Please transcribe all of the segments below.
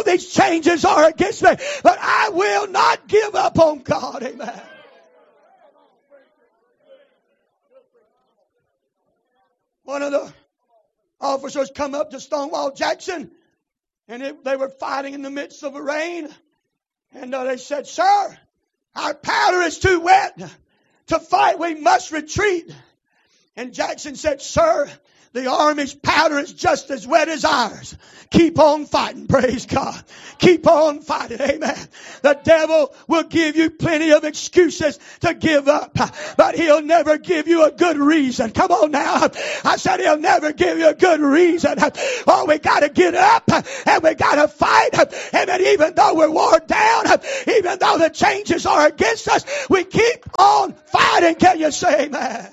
these changes are against me, but I will not give up on God. Amen. One of the officers come up to Stonewall Jackson, and they were fighting in the midst of a rain. And they said, "Sir, our powder is too wet to fight. We must retreat." And Jackson said, "Sir, the Army's powder is just as wet as ours. Keep on fighting." Praise God. Keep on fighting. Amen. The devil will give you plenty of excuses to give up, but he'll never give you a good reason. Come on now. I said he'll never give you a good reason. Oh, we got to get up and we got to fight. And even though we're worn down, even though the changes are against us, we keep on fighting. Can you say amen?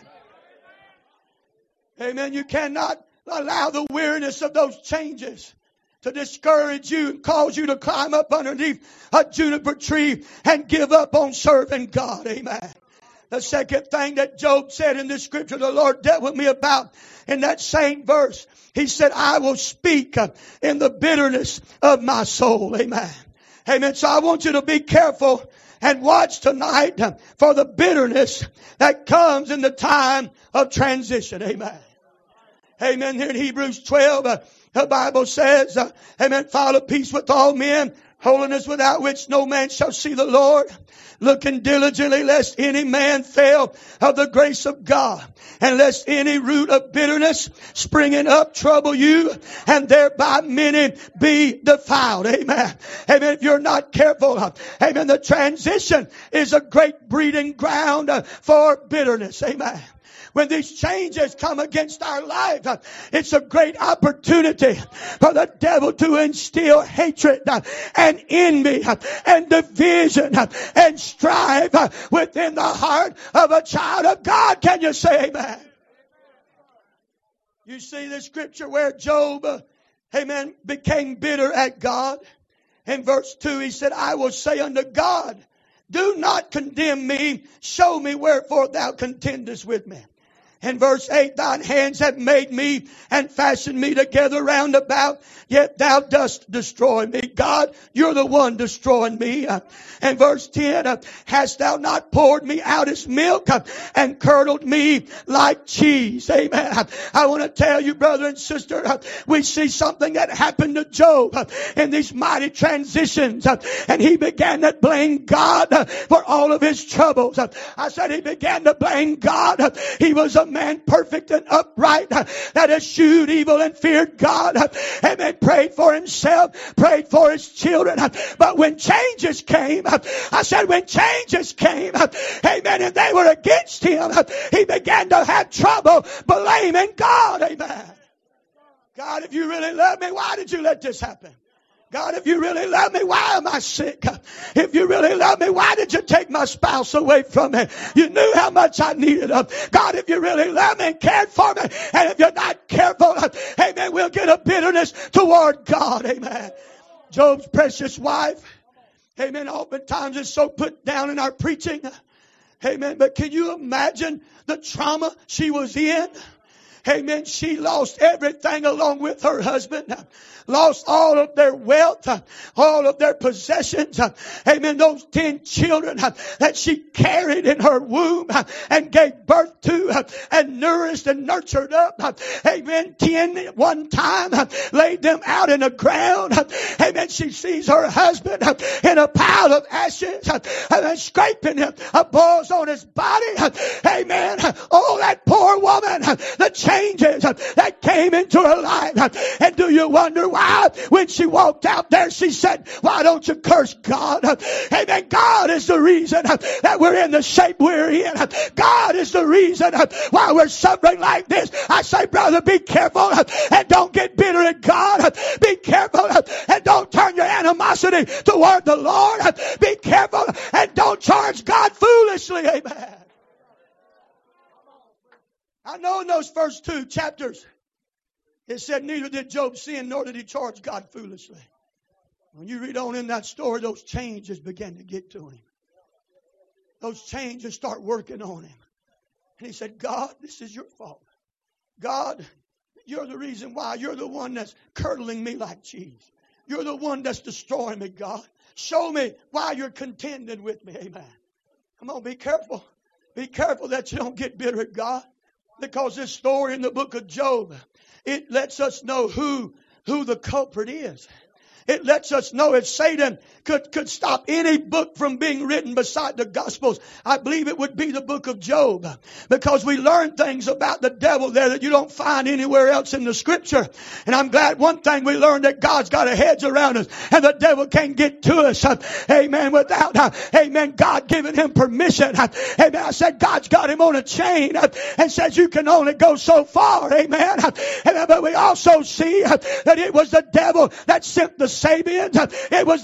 Amen. You cannot allow the weariness of those changes to discourage you and cause you to climb up underneath a juniper tree and give up on serving God. Amen. The second thing that Job said in this scripture, the Lord dealt with me about in that same verse. He said, "I will speak in the bitterness of my soul." Amen. Amen. So I want you to be careful and watch tonight for the bitterness that comes in the time of transition. Amen. Amen. Here in Hebrews 12, the Bible says, amen, "Follow peace with all men, holiness without which no man shall see the Lord. Looking diligently lest any man fail of the grace of God, and lest any root of bitterness springing up trouble you, and thereby many be defiled." Amen. Amen. If you're not careful, amen, the transition is a great breeding ground for bitterness. Amen. When these changes come against our life, it's a great opportunity for the devil to instill hatred and envy and division and strife within the heart of a child of God. Can you say amen? You see the scripture where Job, amen, became bitter at God. In verse 2, he said, "I will say unto God, do not condemn me. Show me wherefore thou contendest with me." In verse 8, "Thine hands have made me and fashioned me together round about, yet thou dost destroy me." God, you're the one destroying me. And verse 10, "Hast thou not poured me out as milk and curdled me like cheese?" Amen. I want to tell you, brother and sister, we see something that happened to Job in these mighty transitions. And he began to blame God for all of his troubles. I said he began to blame God. He was a man perfect and upright that eschewed evil and feared God. Amen. Prayed for himself, prayed for his children. But when changes came, I said when changes came, amen, and they were against him, he began to have trouble blaming God. Amen. God, if you really love me, why did you let this happen? God, if you really love me, why am I sick? If you really love me, why did you take my spouse away from me? You knew how much I needed them. God, if you really love me and cared for me, and if you're not careful, amen, we'll get a bitterness toward God. Amen. Job's precious wife, amen, oftentimes is so put down in our preaching. Amen. But can you imagine the trauma she was in? Amen. She lost everything along with her husband. Lost all of their wealth, all of their possessions. Amen. Those 10 children that she carried in her womb and gave birth to and nourished and nurtured up. Amen. 10 at one time laid them out in the ground. Amen. She sees her husband in a pile of ashes and scraping balls on his body. Amen. Oh, that poor woman, the changes that came into her life. And do you wonder why when she walked out there she said, "Why don't you curse God?" Amen. God is the reason that we're in the shape we're in. God is the reason why we're suffering like this. I say, brother, be careful and don't get bitter at God. Be careful and don't turn your animosity toward the Lord. Be careful and don't charge God foolishly. Amen. I know in those first 2 chapters, it said neither did Job sin nor did he charge God foolishly. When you read on in that story, those changes began to get to him. Those changes start working on him. And he said, "God, this is your fault. God, you're the reason why. You're the one that's curdling me like cheese. You're the one that's destroying me, God. Show me why you're contending with me. Amen. Come on, be careful. Be careful that you don't get bitter at God. Because this story in the book of Job, it lets us know who the culprit is. It lets us know if Satan could stop any book from being written beside the Gospels, I believe it would be the book of Job. Because we learn things about the devil there that you don't find anywhere else in the Scripture. And I'm glad one thing we learned, that God's got a hedge around us and the devil can't get to us. Amen. Without, amen, God giving him permission. Amen. I said God's got him on a chain and says you can only go so far. Amen. But we also see that it was the devil that sent the Sabians. It was